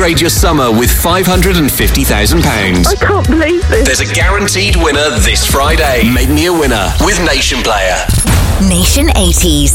upgrade your summer with £550,000. I can't believe this. There's a guaranteed winner this Friday. Make me a winner with Nation Player. Nation 80s.